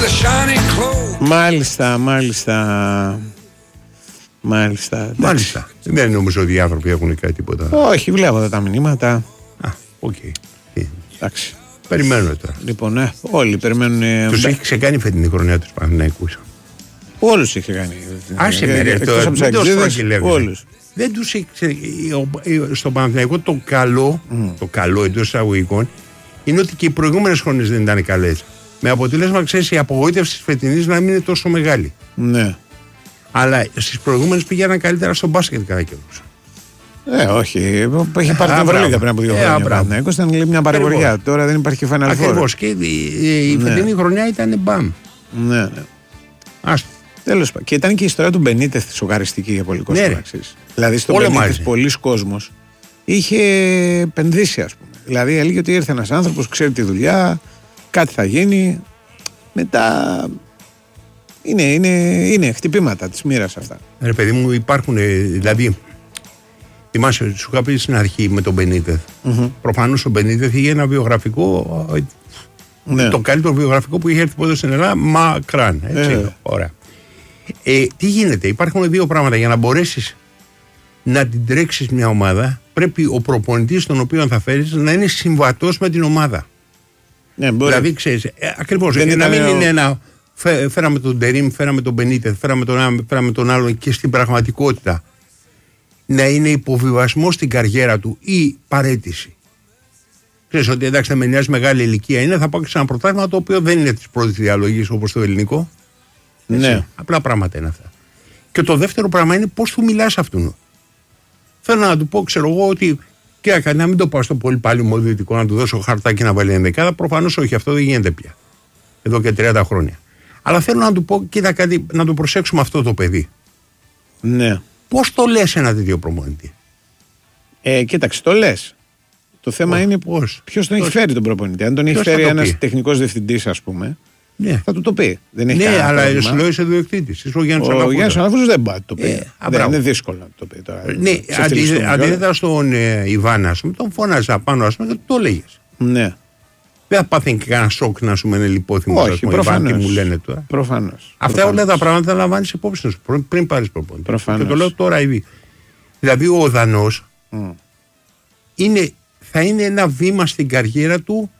Μάλιστα. Δεν νομίζω ότι οι άνθρωποι έχουν κάτι τίποτα. Όχι, βλέπω εδώ τα μηνύματα. Οκ. Εντάξει. Περιμένουμε τώρα. Λοιπόν, όλοι περιμένουν. Τους έχει ξεκάνει φετινή χρονιά τους Παναθηναϊκούς. Όλους έχει κάνει. Άσε με ρε, δεν το στραγγυλεύεις. Όλους. Δεν τους έχει στο Παναθηναϊκό το καλό εντός εισαγωγικών είναι ότι και οι προηγούμενες χρονιές δεν ήταν καλές. Με αποτέλεσμα, ξέρεις, η απογοήτευση της φετινής να μην είναι τόσο μεγάλη. Ναι. Αλλά στις προηγούμενες πήγαιναν καλύτερα στο μπάσκετ κατά καιρούς. Όχι. Έχει πάρει την Ευρωλίγα πριν από 2 χρόνια. Ήταν μια παρηγοριά. Τώρα δεν υπάρχει Final Four. Ακριβώς. Και η φετινή χρονιά ήταν μπαμ. Ναι. Τέλος πάντων. Και ήταν και η ιστορία του Μπενίτεθ σοκαριστική για πολλοί κόσμο. Δηλαδή στον Μπενίτεθ πολλοί κόσμος είχε επενδύσει, ας πούμε. Δηλαδή έλεγε ότι ήρθε ένας άνθρωπος, ξέρει τη δουλειά, κάτι θα γίνει. Μετά είναι χτυπήματα της μοίρας αυτά. Ρε παιδί μου, υπάρχουν, δηλαδή, θυμάσαι, σου είχα πει στην αρχή με τον Μπενίτεθ. Προφανώς ο Μπενίτεθ είχε ένα βιογραφικό, το καλύτερο βιογραφικό που είχε έρθει ποτέ στην Ελλάδα, μακράν. Έτσι, ωραία. Τι γίνεται, υπάρχουν 2 πράγματα. Για να μπορέσεις να την τρέξεις μια ομάδα, πρέπει ο προπονητής τον οποίο θα φέρεις να είναι συμβατός με την ομάδα. Ναι, δηλαδή, ξέρεις, ακριβώς, να μην είναι ένα φέραμε τον Τερίμ, φέραμε τον Μπενίτεθ, φέραμε τον άλλον και στην πραγματικότητα να είναι υποβιβασμός στην καριέρα του ή παραίτηση. Ξέρεις ότι εντάξει, θα με νοιάζει μεγάλη ηλικία είναι, θα πάω και σε ένα πρωτάθλημα το οποίο δεν είναι της πρώτης διαλογής όπως το ελληνικό. Ναι. Απλά πράγματα είναι αυτά. Και το δεύτερο πράγμα είναι πώς του μιλάς αυτόν. Θέλω να του πω, ξέρω εγώ, ότι και να μην το πάω στο πολύ πάλι μοδιτικό να του δώσω χαρτάκι να βάλει ενδεκάδα. Προφανώς όχι, αυτό δεν γίνεται πια. Εδώ και 30 χρόνια. Αλλά θέλω να του πω, κοίτα κάτι, να το προσέξουμε αυτό το παιδί. Ναι. Πώς το λες ένα τέτοιο προπονητή? Κοίταξε, το λες. Το θέμα είναι ποιος τον έχει φέρει τον προπονητή. Αν τον έχει φέρει ένας τεχνικός διευθυντής, ας πούμε, θα του το πει. Δεν έχει αλλά σου λέω είσαι διοκτήτης. Ο Γιάννης Αλαφούζος δεν πάει το πει. Είναι δύσκολο να το πει τώρα. Ναι, αντίθετα στον Ιβάν, ας πούμε, τον φώναζε απάνω, ας πούμε, και το έλεγες. Ναι. Δεν θα πάθει και κανένα σοκ να σου μένει λιπόθυμο. Όχι, προφανώς. Τι μου λένε τώρα. Προφανώς. Αυτά όλα τα πράγματα θα λαμβάνεις υπόψη σου πριν πάρεις προπονητή. Προφανώς. Και το λέω τώρα ήδη. Δηλαδή ο Δανός θα είναι ένα βήμα στην καριέρα του.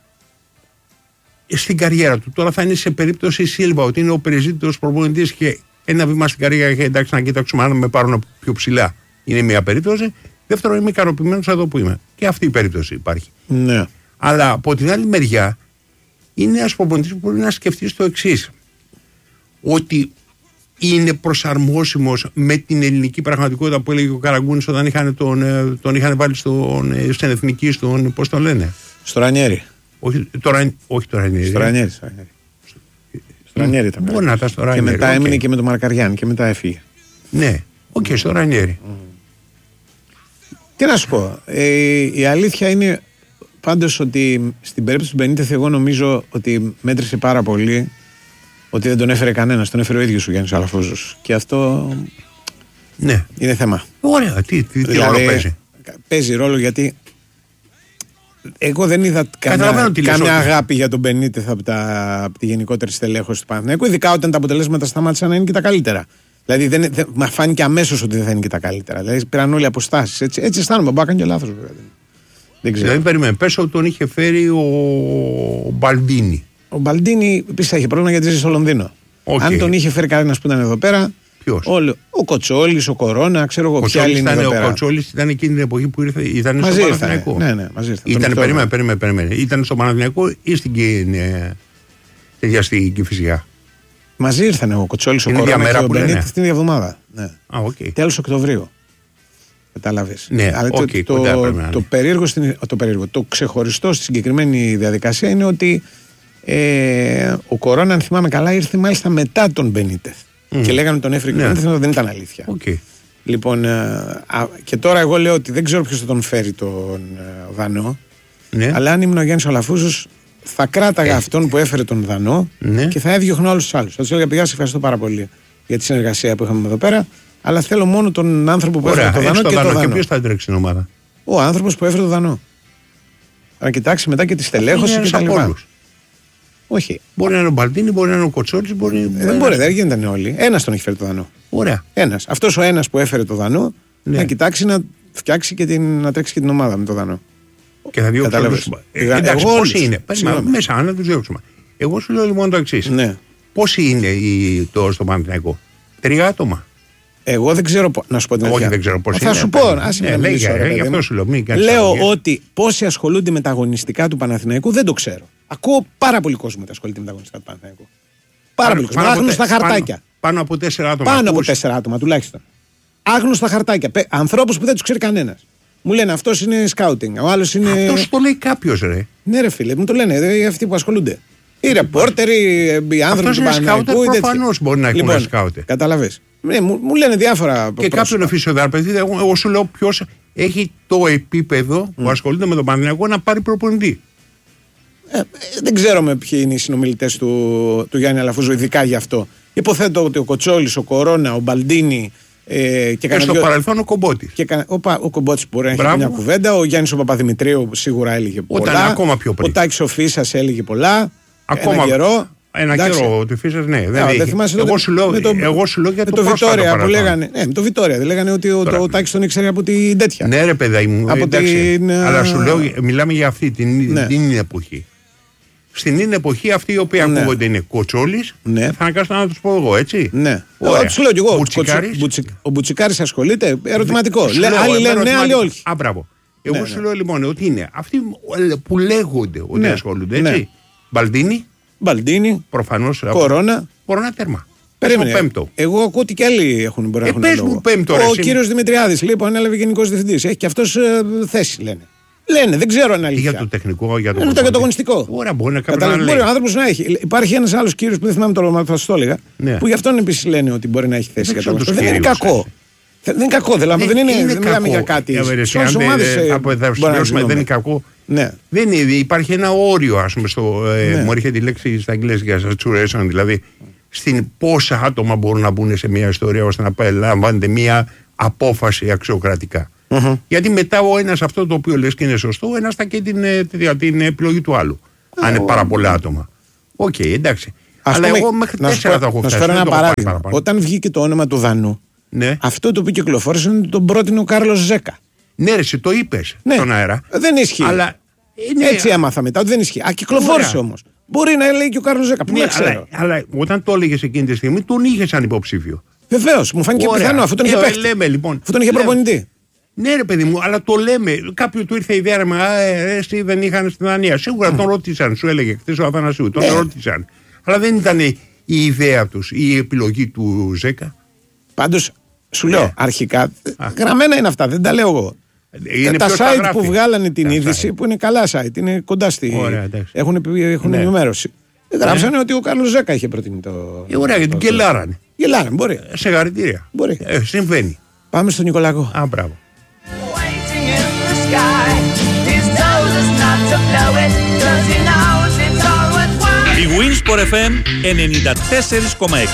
Τώρα θα είναι σε περίπτωση Σίλβα, ότι είναι ο περιζήτητος προπονητής και ένα βήμα στην καριέρα και εντάξει να κοιτάξουμε αν με πάρουν πιο ψηλά. Είναι μια περίπτωση. Δεύτερον, είμαι ικανοποιημένος εδώ που είμαι. Και αυτή η περίπτωση υπάρχει. Ναι. Αλλά από την άλλη μεριά είναι ένας προπονητής που μπορεί να σκεφτεί το εξής. Ότι είναι προσαρμόσιμος με την ελληνική πραγματικότητα που έλεγε ο Καραγκούνης όταν τον είχαν βάλει στην εθνική, πώς τον λένε. Στο Ρανιέρι. Όχι το Ρανιέρι. Στο Ρανιέρι ήταν. Μπορεί να ήταν στο Ρανιέρι. Και μετά έμεινε και με τον Μαρκαριάν και μετά έφυγε. Ναι, στο Ρανιέρι. Τι να σου πω. Η αλήθεια είναι πάντως ότι στην περίπτωση του Μπενίτεθ εγώ νομίζω ότι μέτρησε πάρα πολύ ότι δεν τον έφερε κανένας, τον έφερε ο ίδιος ο Γιάννης Αλαφούζος. Και αυτό είναι θέμα. Ωραία, τι ρόλο παίζει? Παίζει ρόλο γιατί εγώ δεν είδα καμιά αγάπη για τον Μπενίτεθ από τη γενικότερη στελέχωση του Παναθηναϊκού, ειδικά όταν τα αποτελέσματα σταμάτησαν να είναι και τα καλύτερα. Δηλαδή μα φάνηκε αμέσως ότι δεν θα είναι και τα καλύτερα. Δηλαδή πήραν όλοι αποστάσεις. Έτσι αισθάνομαι. Μπορεί να κάνει και λάθος βέβαια. Δεν ξέρω. Δηλαδή περιμένει. Πες ότι τον είχε φέρει ο Μπαλντίνι. Ο Μπαλντίνι επίσης είχε πρόβλημα γιατί ζει στο Λονδίνο. Αν τον είχε φέρει κανένας που ήταν εδώ πέρα. Ποιος? Ο Κοτσόλης, ο Κορώνα, ξέρω εγώ ποια άλλη είναι εδώ πέρα. Ο Κοτσόλης ήταν εκείνη την εποχή που ήταν στο Παναθηναϊκό. Ναι, μαζί ήρθαν. Περίμενε. Ήταν στο Παναθηναϊκό ή στην Κηφισιά? Μαζί ήρθαν ο Κοτσόλης, ο Κορώνα και ο Μπενίτεθ την ίδια εβδομάδα. Τέλος Οκτωβρίου. Κατάλαβες. Ναι, αλλά το ξεχωριστό στη συγκεκριμένη διαδικασία είναι ότι ο Κορώνα, αν θυμάμαι καλά, ήρθε μάλιστα μετά τον Μπενίτεθ. Και λέγανε τον έφερε και δεν ήταν αλήθεια. Λοιπόν, και τώρα εγώ λέω ότι δεν ξέρω ποιος θα τον φέρει τον Δανό. Αλλά αν ήμουν ο Γιάννης Αλαφούζος, θα κράταγα αυτόν που έφερε τον Δανό και θα έδιωχνα όλους τους άλλους. Θα τους έλεγα: παιδιά, σε ευχαριστώ πάρα πολύ για τη συνεργασία που είχαμε εδώ πέρα. Αλλά θέλω μόνο τον άνθρωπο που έφερε τον Δανό και τον Δανό. Και ποιος θα τρέξει την ομάδα? Ο άνθρωπος που έφερε τον Δανό. Να κοιτάξει μετά και τη στελέχωση και τα λοιπά. Όχι. Μπορεί να είναι ο Μπαλντίνη, μπορεί να είναι ο Κοτσόλης. Δεν μπορεί, δεν γίνονταν όλοι. Ένας τον έχει φέρει το Δανό. Ωραία. Ένας. Αυτός ο ένας που έφερε το Δανό να κοιτάξει να φτιάξει και να τρέξει και την ομάδα με το Δανό. Και θα διώξει όλους. Εντάξει, πόσοι είναι. Μέσα να τους διώξουμε. Εγώ σου λέω λοιπόν το εξής. Ναι. Πόσοι είναι τώρα στο Παναθηναϊκό? 3 άτομα. Εγώ δεν ξέρω να σου πω την αλήθεια. Όχι, δεν ξέρω πώς είναι. Θα σου πω. Γι' αυτό σου λέω. Λέω ότι πόσοι ασχολούνται με τα αγωνιστικά του Παναθηναϊκού δεν το ξέρω. Ακούω πάρα πολύ κόσμο ότι ασχολείται με τα αγωνιστικά του Παναθηναϊκού. Πάρα πολύ κόσμο. Άγνωστα χαρτάκια. Πάνω από 4 άτομα. Πάνω από 4 άτομα τουλάχιστον. Άγνωστα χαρτάκια. Ανθρώπους που δεν τους ξέρει κανένας. Μου λένε αυτός είναι σκάουτινγκ. Ο άλλος είναι. Αυτός το λέει κάποιος, ρε. Ναι, ρε φίλε, μου το λένε αυτοί που ασχολούνται. Οι ρεπόρτεροι, οι άνθρωποι του Παναθηναϊκού. Προφανώς μπορεί να έχουν σκάουτερ. Καταλαβες. Μου λένε διάφορα. Και κάποιον φυσιοθεραπευτή, εγώ σου λέω ποιος έχει το επίπεδο που ασχολείται με τον Παναθηναϊκό να πάρει προπονητή. Δεν ξέρουμε ποιοι είναι οι συνομιλητές του Γιάννη Αλαφούζου, ειδικά γι' αυτό. Υποθέτω ότι ο Κοτσόλης, ο Κορώνα, ο Μπαλντίνη. Και στο παρελθόν ο Κομπότης. Ο Κομπότης μπορεί να έχει μια κουβέντα. Ο Γιάννης ο Παπαδημητρίου σίγουρα έλεγε πολλά. Ακόμα πιο πριν. Ο Τάκης ο Φίσας έλεγε πολλά. Ακόμα καιρό. Ένα καιρό του Φίσας, ναι. Εγώ σου λέω για το Βιτόρια που λέγανε. Ναι, με το Βιτόρια. Δεν λέγανε ότι ο Τάκης τον ήξερε από την τέτοια. Ναι, ρε παιδάκι μου. Αλλά σου λέω, μιλάμε για αυτή την εποχή. Στην εποχή αυτή η οποία ακούγονται είναι Κοτσόλης, θα αναγκάσω να τους πω εγώ, έτσι. Ναι. Τους λέω κι εγώ. Ο Μπουτσικάρης ασχολείται, ερωτηματικό. Άλλοι λένε ναι, άλλοι όχι. Μπράβο. Εγώ σου λέω λοιπόν ότι είναι αυτοί που λέγονται ότι ασχολούνται, έτσι. Μπαλντίνη, προφανώς. Κορώνα τέρμα. Περίμενε. Πέμπτο. Εγώ ακούω ότι κι άλλοι μπορεί να έχουν λόγο. Ο κύριος Δημητριάδης, λοιπόν, ανέλαβε γενικός διευθυντής. Έχει και αυτός θέση, λένε. Λένε, δεν ξέρω αν αλήθεια. Για το τεχνικό, για το αγωνιστικό. Ωραία, μπορεί να κάνει. Μπορεί ο άνθρωπος να έχει. Υπάρχει ένας άλλος κύριος που δεν θυμάμαι το όνομα, θα σου το έλεγα. Που γι' αυτόν επίσης λένε ότι μπορεί να έχει θέση για το αγωνιστικό. Δεν είναι κακό. Δεν είναι κακό, δηλαδή. Δεν μιλάμε για κάτι. Δεν είναι κακό. Δεν είναι, υπάρχει ένα όριο, ας πούμε, μου έρχεται η λέξη στα αγγλικά, saturation, δηλαδή στην πόσα άτομα μπορούν να μπουν σε μια ιστορία ώστε να λαμβάνεται μια απόφαση αξιοκρατικά. Γιατί μετά ο ένας αυτό το οποίο λες και είναι σωστό, ο ένας θα και την επιλογή του άλλου. Αν είναι πάρα πολλά άτομα. Οκ, εντάξει. Αλλά εγώ μέχρι 4 θα έχω φτάσει. Να σου φέρω ένα παράδειγμα. Όταν βγήκε το όνομα του Δανού, αυτό το οποίο κυκλοφόρησε είναι τον πρότεινε ο Κάρλος Ζέκα. Ναι, ρε, το είπες στον αέρα. Δεν ισχύει. Έτσι έμαθα μετά ότι δεν ισχύει. Κυκλοφόρησε όμως. Μπορεί να λέει και ο Κάρλος Ζέκα. Αλλά όταν το έλεγες εκείνη τη στιγμή, τον είχες σαν υποψήφιο. Βεβαίως, μου φάνηκε πιθανό. Αυτό τον είχε παίχτη. Αυτό τον είχε προπονητή. Ναι, ρε παιδί μου, αλλά το λέμε. Κάποιου του ήρθε η ιδέα εσύ δεν είχαν στην Δανία. Σίγουρα τον ρώτησαν, σου έλεγε χθες ο Αθανασίου. Τον ρώτησαν. Αλλά δεν ήταν η ιδέα τους, η επιλογή του Ζέκα. Πάντως, σου λέω αρχικά, γραμμένα είναι αυτά, δεν τα λέω εγώ. Τα site που βγάλανε την είδηση, που είναι καλά site, είναι κοντά στη. Έχουν ενημέρωση. Γράψανε ότι ο Κάρλος Ζέκα είχε προτείνει το. Ωραία, γιατί γκελάρανε. Γελάρανε, μπορεί. Σε χαρητήρια. Μπορεί. Συμβαίνει. Πάμε στον Νικολάκο. Μπράβο. Η Winsport FM 94,6.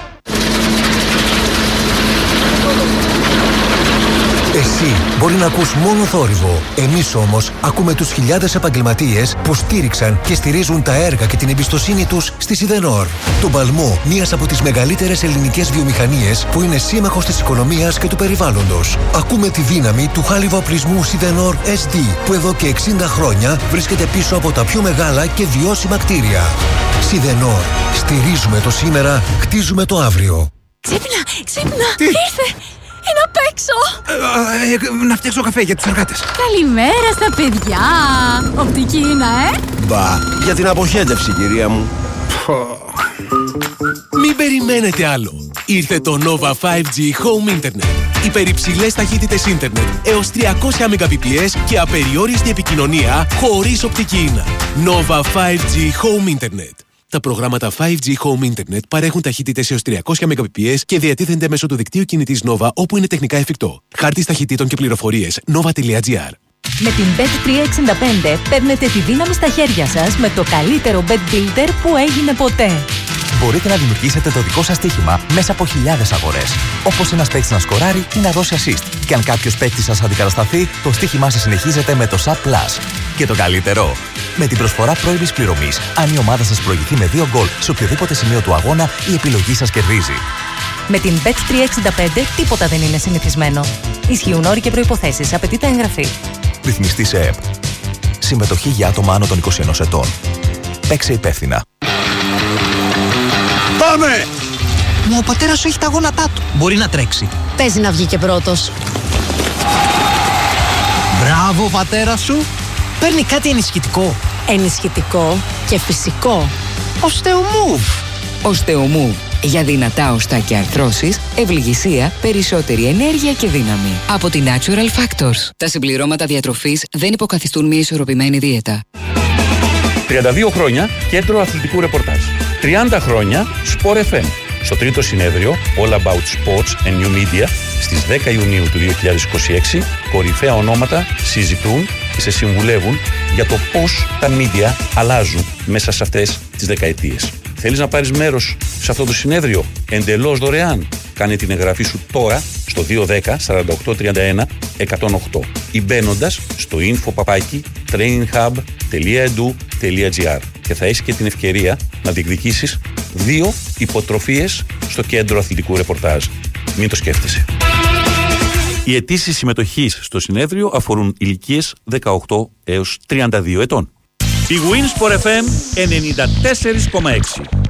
Εσύ μπορεί να ακούς μόνο θόρυβο. Εμείς όμως ακούμε τους χιλιάδες επαγγελματίες που στήριξαν και στηρίζουν τα έργα και την εμπιστοσύνη τους στη Σιδενόρ. Τον παλμό μιας από τις μεγαλύτερες ελληνικές βιομηχανίες που είναι σύμμαχος της οικονομίας και του περιβάλλοντος. Ακούμε τη δύναμη του χάλιβα οπλισμού Σιδενόρ SD που εδώ και 60 χρόνια βρίσκεται πίσω από τα πιο μεγάλα και βιώσιμα κτίρια. Σιδενόρ. Στηρίζουμε το σήμερα, χτίζουμε το αύριο. Ξύπνα! Ήρθε! Είναι απ' έξω! Να φτιάξω καφέ για τους εργάτες. Καλημέρα στα παιδιά! Οπτική είναι, Μπα, για την αποχέτευση, κυρία μου. Μην περιμένετε άλλο. Ήρθε το Nova 5G Home Internet. Υπερυψηλές ταχύτητες ίντερνετ έως 300 Mbps και απεριόριστη επικοινωνία χωρίς οπτική ίνα. Nova 5G Home Internet. Τα προγράμματα 5G Home Internet παρέχουν ταχύτητες έως 300 Mbps και διατίθενται μέσω του δικτύου κινητής Nova όπου είναι τεχνικά εφικτό. Χάρτης ταχυτήτων και πληροφορίες nova.gr. Με την Bet365 παίρνετε τη δύναμη στα χέρια σας με το καλύτερο Bet Builder που έγινε ποτέ. μπορείτε να δημιουργήσετε το δικό σας στοίχημα μέσα από χιλιάδες αγορές. Όπως ένας παίκτης να σκοράρει ή να δώσει assist. Και αν κάποιος παίκτης σας αντικατασταθεί, το στοίχημά σας συνεχίζεται με το SAP Plus. Και το καλύτερο, με την προσφορά πρώιμης πληρωμής, αν η ομάδα σας προηγηθεί με 2 γκολ σε οποιοδήποτε σημείο του αγώνα, η επιλογή σας κερδίζει. Με την Bet365 τίποτα δεν είναι συνηθισμένο. Ισχύουν όροι και προϋποθέσεις. Απαιτείται εγγραφή. Ρυθμιστή σε ΕΠ. Συμμετοχή για άτομα άνω των 21 ετών. Παίξε υπεύθυνα. Πάμε! Μα ο πατέρας σου έχει τα γόνατά του. Μπορεί να τρέξει. Παίζει να βγει και πρώτος. Μπράβο, πατέρα σου. Παίρνει κάτι ενισχυτικό. Ενισχυτικό και φυσικό. Οστεομούβ. Οστεομούβ. Για δυνατά οστά και αρθρώσεις, ευληγησία, περισσότερη ενέργεια και δύναμη. Από τη Natural Factors. Τα συμπληρώματα διατροφής δεν υποκαθιστούν μια ισορροπημένη δίαιτα. 32 χρόνια κέντρο αθλητικού ρεπορτάζ. 30 χρόνια Sport FM. Στο τρίτο συνέδριο All About Sports and New Media στις 10 Ιουνίου του 2026, κορυφαία ονόματα συζητούν και σε συμβουλεύουν για το πώς τα media αλλάζουν μέσα σε αυτές τις δεκαετίες. Θέλεις να πάρεις μέρος σε αυτό το συνέδριο εντελώς δωρεάν? Κάνε την εγγραφή σου τώρα στο 210 4831 108 ή μπαίνοντας στο info@traininghub.edu.gr και θα έχεις και την ευκαιρία να διεκδικήσεις 2 υποτροφίες στο κέντρο αθλητικού ρεπορτάζ. Μην το σκέφτεσαι. Οι αιτήσεις συμμετοχής στο συνέδριο αφορούν ηλικίες 18 έως 32 ετών. Η Winsport FM 94,6.